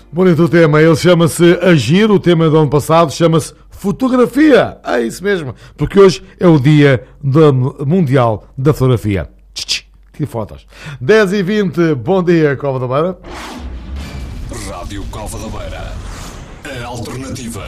Bonito o tema, ele chama-se Agir, o tema do ano passado chama-se Fotografia. É isso mesmo, porque hoje é o dia mundial da fotografia. Que fotos. 10h20, bom dia, Cova da Beira. Rádio Cova da Beira, a alternativa.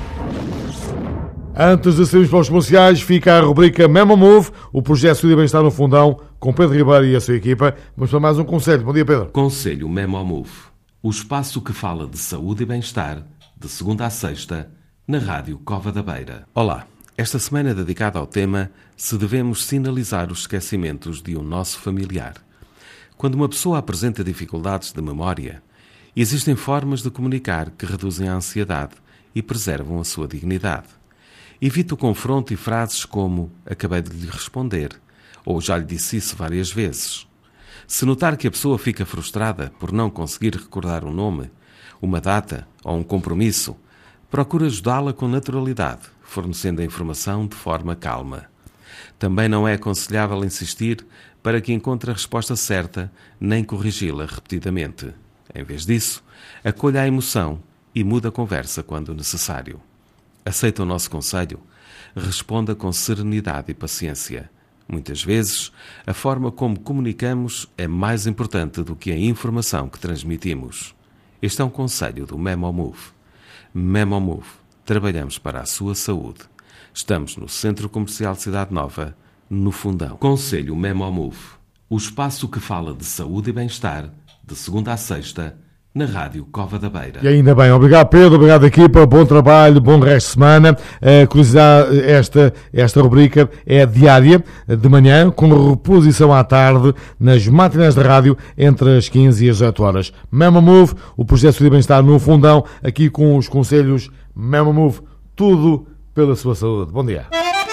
Antes de sairmos para os comerciais, fica a rubrica Memo Move, o projeto Saúde e Bem-Estar no Fundão, com Pedro Ribeiro e a sua equipa. Vamos para mais um conselho. Bom dia, Pedro. Conselho Memo Move, o espaço que fala de saúde e bem-estar, de segunda a sexta, na Rádio Cova da Beira. Olá, esta semana é dedicada ao tema se devemos sinalizar os esquecimentos de um nosso familiar. Quando uma pessoa apresenta dificuldades de memória, existem formas de comunicar que reduzem a ansiedade e preservam a sua dignidade. Evite o confronto e frases como acabei de lhe responder ou já lhe disse isso várias vezes. Se notar que a pessoa fica frustrada por não conseguir recordar um nome, uma data ou um compromisso, procure ajudá-la com naturalidade, fornecendo a informação de forma calma. Também não é aconselhável insistir para que encontre a resposta certa, nem corrigi-la repetidamente. Em vez disso, acolha a emoção e mude a conversa quando necessário. Aceita o nosso conselho? Responda com serenidade e paciência. Muitas vezes, a forma como comunicamos é mais importante do que a informação que transmitimos. Este é um conselho do Memo Move. Memo Move. Trabalhamos para a sua saúde. Estamos no Centro Comercial Cidade Nova, no Fundão. Conselho Memo Move. O espaço que fala de saúde e bem-estar, de segunda a sexta, na Rádio Cova da Beira. E ainda bem, obrigado Pedro, obrigado equipa, bom trabalho, bom resto de semana. Curiosidade, esta rubrica é diária, de manhã, com reposição à tarde, nas matinés da rádio, entre as 15 e as 18 horas. Memo Move, o projeto de bem-estar no Fundão, aqui com os conselhos Memo Move, tudo pela sua saúde. Bom dia.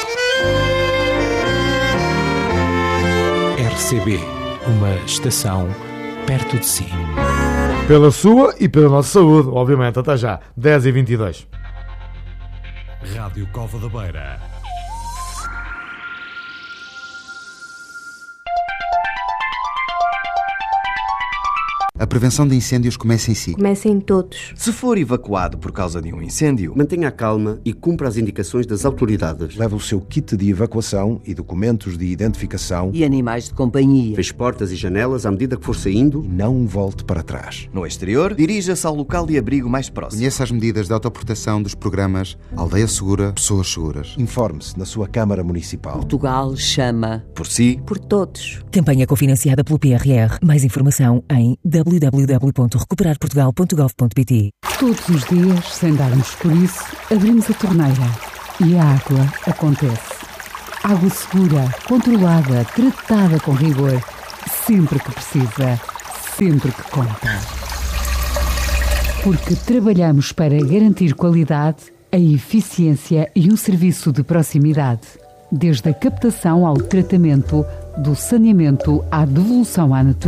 RCB, uma estação perto de si. Pela sua e pela nossa saúde, obviamente. Até já, 10h22. Rádio Cova da Beira. A prevenção de incêndios começa em si. Começa em todos. Se for evacuado por causa de um incêndio, mantenha a calma e cumpra as indicações das autoridades. Leve o seu kit de evacuação e documentos de identificação. E animais de companhia. Feche portas e janelas à medida que for saindo. E não volte para trás. No exterior, dirija-se ao local de abrigo mais próximo. Conheça as medidas de autoproteção dos programas Aldeia Segura, Pessoas Seguras. Informe-se na sua Câmara Municipal. Portugal chama por si, por todos. Campanha cofinanciada pelo PRR. Mais informação em www.recuperarportugal.gov.pt. Todos os dias, sem darmos por isso, abrimos a torneira e a água acontece. Água segura, controlada, tratada com rigor, sempre que precisa, sempre que conta. Porque trabalhamos para garantir qualidade, a eficiência e o serviço de proximidade. Desde a captação ao tratamento, do saneamento à devolução à natureza.